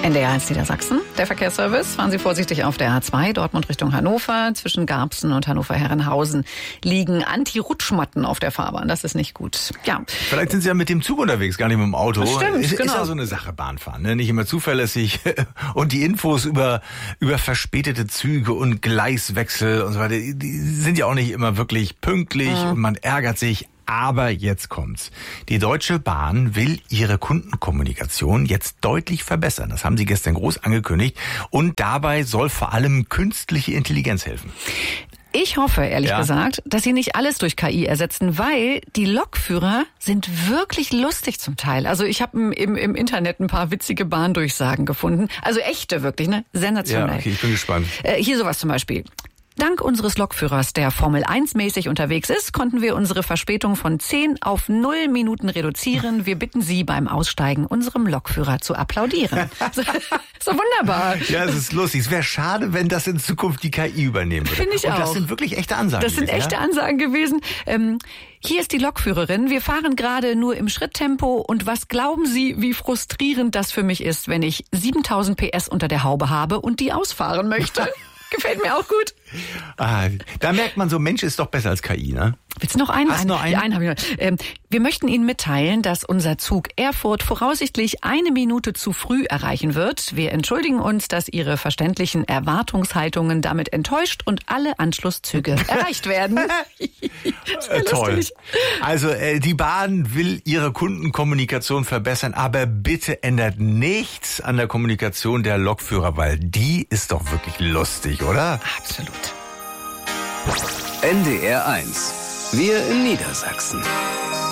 NDR 1 Niedersachsen, der Verkehrsservice. Fahren Sie vorsichtig auf der A2, Dortmund Richtung Hannover. Zwischen Garbsen und Hannover-Herrenhausen liegen Anti-Rutschmatten auf der Fahrbahn. Das ist nicht gut. Ja. Vielleicht sind Sie ja mit dem Zug unterwegs, gar nicht mit dem Auto. Das stimmt, ist genau. ja so eine Sache, Bahnfahren, ne? Nicht immer zuverlässig. Und die Infos über verspätete Züge und Gleiswechsel und so weiter, die sind ja auch nicht immer wirklich pünktlich und man ärgert sich. Aber jetzt kommt's. Die Deutsche Bahn will ihre Kundenkommunikation jetzt deutlich verbessern. Das haben sie gestern groß angekündigt. Und dabei soll vor allem künstliche Intelligenz helfen. Ich hoffe, ehrlich gesagt, dass sie nicht alles durch KI ersetzen, weil die Lokführer sind wirklich lustig zum Teil. Also ich habe im Internet ein paar witzige Bahndurchsagen gefunden. Also echte wirklich, ne? Sensationell. Ja, okay, ich bin gespannt. Hier sowas zum Beispiel. Dank unseres Lokführers, der Formel 1-mäßig unterwegs ist, konnten wir unsere Verspätung von 10 auf 0 Minuten reduzieren. Wir bitten Sie beim Aussteigen unserem Lokführer zu applaudieren. So wunderbar. Ja, es ist lustig. Es wäre schade, wenn das in Zukunft die KI übernehmen würde. Finde ich auch. Und das sind wirklich echte Ansagen. Das sind echte Ansagen gewesen. Hier ist die Lokführerin. Wir fahren gerade nur im Schritttempo. Und was glauben Sie, wie frustrierend das für mich ist, wenn ich 7000 PS unter der Haube habe und die ausfahren möchte? Gefällt mir auch gut. Da merkt man so, Mensch ist doch besser als KI, ne? Willst du noch einen? Hast du noch einen? Ja, einen habe ich noch. Wir möchten Ihnen mitteilen, dass unser Zug Erfurt voraussichtlich 1 Minute zu früh erreichen wird. Wir entschuldigen uns, dass Ihre verständlichen Erwartungshaltungen damit enttäuscht und alle Anschlusszüge erreicht werden. Toll. Also die Bahn will ihre Kundenkommunikation verbessern, aber bitte ändert nichts an der Kommunikation der Lokführer, weil die ist doch wirklich lustig, oder? Absolut. NDR 1. Wir in Niedersachsen.